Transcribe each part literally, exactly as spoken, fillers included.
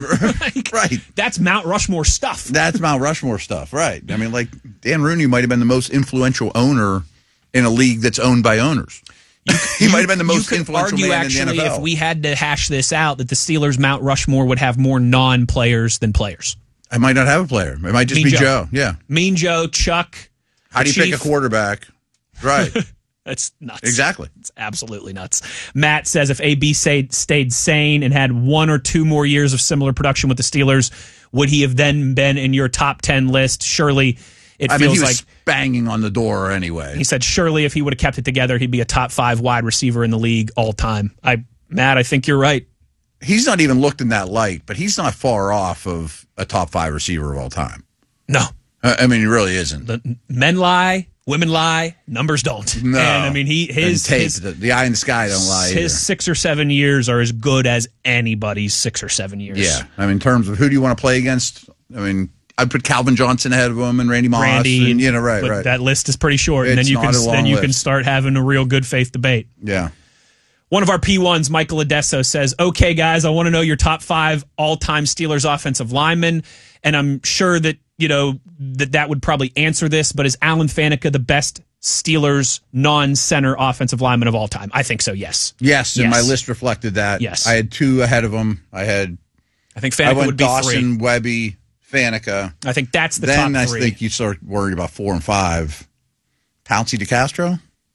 like, right. That's Mount Rushmore stuff. That's Mount Rushmore stuff, right. I mean, like, Dan Rooney might have been the most influential owner in a league that's owned by owners. You, he you, might have been the most you could influential argue, man actually, in the N F L. if we had to hash this out, that the Steelers' Mount Rushmore would have more non-players than players. I might not have a player. It might just Mean be Joe. Joe. Yeah. Mean Joe, Chuck. How do you Chief. pick a quarterback? Right. That's nuts. Exactly. It's absolutely nuts. Matt says if A B stayed, stayed sane and had one or two more years of similar production with the Steelers, would he have then been in your top ten list? Surely it I feels mean, he was like banging on the door anyway. He said surely if he would have kept it together, he'd be a top five wide receiver in the league all time. I, Matt, I think you're right. He's not even looked in that light, but he's not far off of a top five receiver of all time. No. I mean, he really isn't. The men lie, women lie, numbers don't. No. And I mean, he his, tape, his the, the eye in the sky don't lie his either. six or seven years are as good as anybody's six or seven years. Yeah. I mean, in terms of who do you want to play against, I mean, I'd put Calvin Johnson ahead of him and Randy Moss. Randy, and, you know, right, but right. that list is pretty short, and It's then you not can a long then you list. can start having a real good faith debate. Yeah. One of our P ones, Michael Adesso, says, okay, guys, I want to know your top five all-time Steelers offensive linemen, and I'm sure that, you know, that that would probably answer this, but is Alan Faneca the best Steelers non-center offensive lineman of all time? I think so, yes. Yes, and Yes. my list reflected that. Yes. I had two ahead of him. I had, I think I Faneca went would be Dawson, three. Webby, Faneca. I think that's the Then top I three. think you start worried about four and five. Pouncey DeCastro?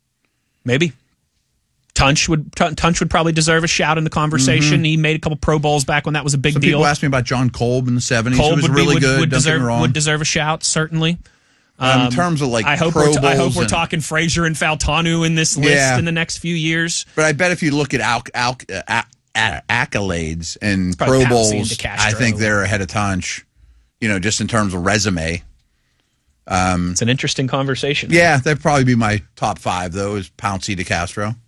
Maybe. Tunch would Tunch would probably deserve a shout in the conversation. Mm-hmm. He made a couple Pro Bowls back when that was a big Some deal. people asked me about John Kolb in the seventies. Kolb He was would really be, would, good. would Don't get me deserve wrong. would deserve a shout, certainly. Um, Um, in terms of like I hope Pro we're t- I hope Bowls we're and- talking Frazier and Faltanu in this list Yeah. in the next few years. But I bet if you look at al- al- uh, a- accolades and probably Pro Pouncey and Bowls, DeCastro. I think they're ahead of Tunch, you know, just in terms of resume. Um, It's an interesting conversation. yeah, that'd probably be my top five, though, is Pouncey DeCastro.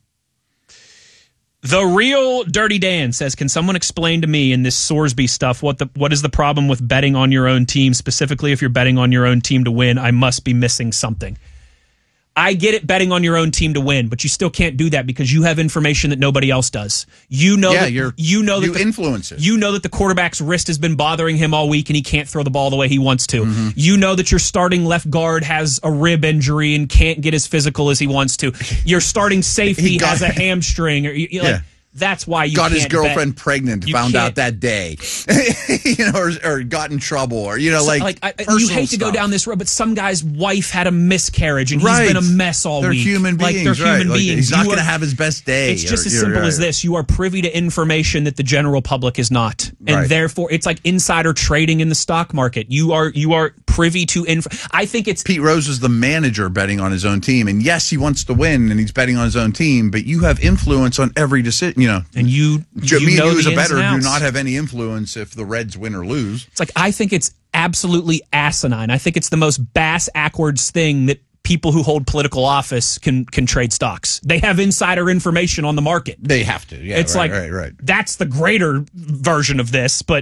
The real Dirty Dan says, can someone explain to me in this Sorsby stuff what the what is the problem with betting on your own team, specifically if you're betting on your own team to win? I must be missing something. I get it, betting on your own team to win, but you still can't do that because you have information that nobody else does. You know Yeah, that you're, you know that you the, influence it. You know that the quarterback's wrist has been bothering him all week and he can't throw the ball the way he wants to. Mm-hmm. You know that your starting left guard has a rib injury and can't get as physical as he wants to. Your starting safety He got- has a hamstring. Or you, you Yeah. like, that's why you got can't his girlfriend bet. pregnant, You found can't- out that day, you know, or, or got in trouble, or you know, So, like, like I, you personal hate to go stuff. down this road, but some guy's wife had a miscarriage and Right. he's been a mess all They're week. human Like, beings, they're right. human Like, beings. he's not You going to are- have his best day. It's just or- as you're simple right. as this. You are privy to information that the general public is not. And Right. therefore, it's like insider trading in the stock market. You are you are privy to info. I think it's Pete Rose is the manager betting on his own team, and yes, he wants to win, and he's betting on his own team. But you have influence on every decision. You know, and you, Joe, you me and know you as the a ins better and do outs. not have any influence if the Reds win or lose. It's like I think it's absolutely asinine. I think it's the most bass backwards thing that people who hold political office can can trade stocks. They have insider information on the market. They have to. Yeah, It's right, like right, right. that's the greater version of this, but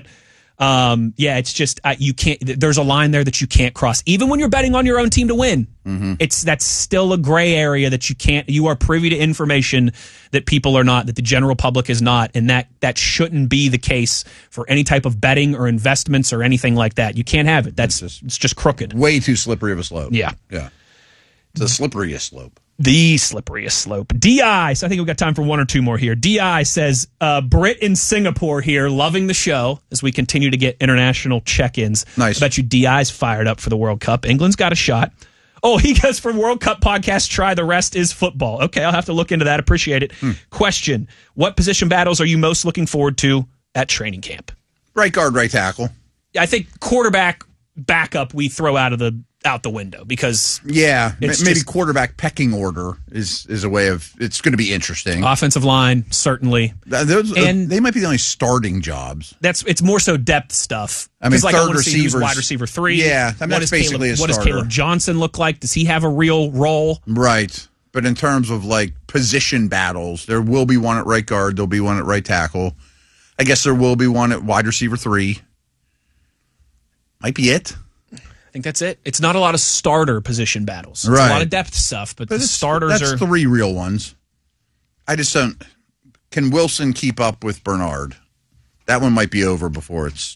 um, yeah, it's just uh, you can't. There's a line there that you can't cross, even when you're betting on your own team to win. Mm-hmm. It's that's still a gray area that you can't. You are privy to information that people are not, that the general public is not, and that that shouldn't be the case for any type of betting or investments or anything like that. You can't have it. That's It's just- it's just crooked. Way too slippery of a slope. Yeah. Yeah. It's the slipperiest slope. The slipperiest slope. D I, so I think we've got time for one or two more here. D I says, uh, Brit in Singapore here, loving the show as we continue to get international check-ins. Nice. I bet you D I's fired up for the World Cup. England's got a shot. Oh, he goes for World Cup podcast, try the rest is football. Okay, I'll have to look into that. Appreciate it. Hmm. Question, what position battles are you most looking forward to at training camp? Right guard, right tackle. I think quarterback, backup, we throw out of the out the window because Yeah, m- It's maybe just- quarterback pecking order is is a way of. It's going to be interesting. offensive line, certainly. Th- those- uh, and- they might be the only starting jobs. That's it's more so depth stuff. I mean, 'Cause, like, I third want to see who's receivers- wide receiver three. Yeah, I mean, what that's does basically Caleb, a What does starter. Caleb Johnson look like? Does he have a real role? Right. But in terms of like position battles, there will be one at right guard. There'll be one at right tackle. I guess there will be one at wide receiver three. Might be it. I think that's it. It's not a lot of starter position battles. It's Right. a lot of depth stuff, but, But the it's- starters that's are. three real ones. I just don't. Can Wilson keep up with Bernard? That one might be over before it's